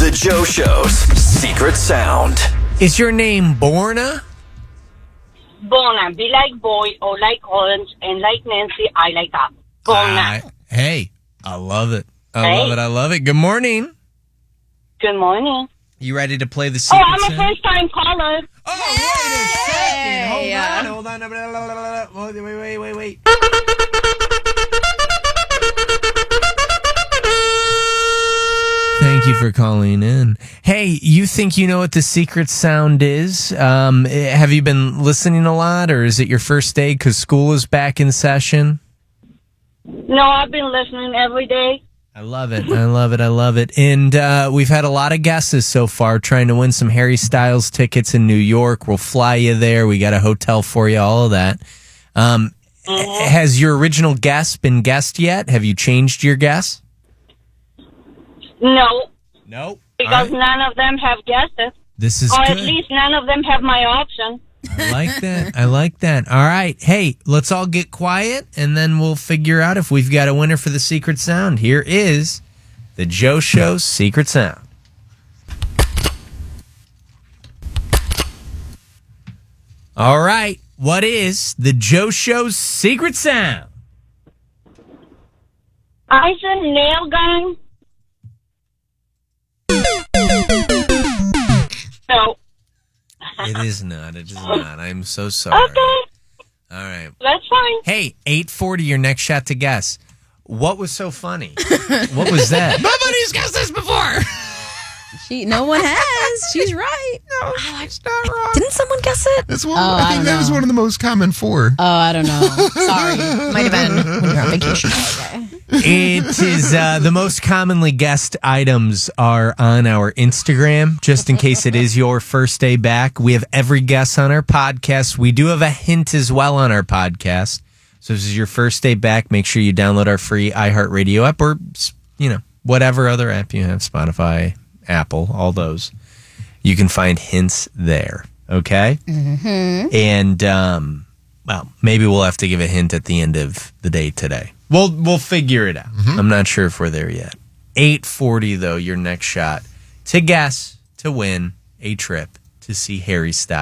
The Joe Show's secret sound. Is your name Borna? Bona, be like boy, or like orange, and like Nancy, I like up. Bona. Hey, I love it. Hey. I love it. Good morning. Good morning. You ready to play the secret I'm a sound? first-time caller. Oh, wait a second. Hold on. Wait. Thank you for calling in. Hey, you think you know what the secret sound is? Have you been listening a lot, or is it your first day because school is back in session? No, I've been listening every day. I love it. And we've had a lot of guesses so far trying to win some Harry Styles tickets in New York. We'll fly you there. We got a hotel for you, all of that. Has your original guess been guessed yet? Have you changed your guess? No, Nope. because none of them have guessed it. This is Or good. at least none of them have my option. I like that. All right. Hey, let's all get quiet, and then we'll figure out if we've got a winner for the secret sound. Here is the Joe Show's secret sound. All right. What is the Joe Show's secret sound? I said nail gun. No. It is not. I'm so sorry. Okay, All right. that's fine. Hey, 8:40, your next shot to guess. What was so funny? What was that? Nobody's guessed this before. No one has. She's right. No, she's not wrong. Didn't someone guess it? That's one, Oh, I think that was one of the most common four. Oh, I don't know. Sorry. Might have been when you're on vacation. Okay. It is the most commonly guessed items are on our Instagram, just in case it is your first day back. We have every guess on our podcast. We do have a hint as well on our podcast. So if this is your first day back, make sure you download our free iHeartRadio app or, whatever other app you have, Spotify, Apple, all those. You can find hints there, okay? Mm-hmm. And, maybe we'll have to give a hint at the end of the day today. We'll figure it out. Mm-hmm. I'm not sure if we're there yet. 8:40, though, your next shot to guess to win a trip to see Harry Styles.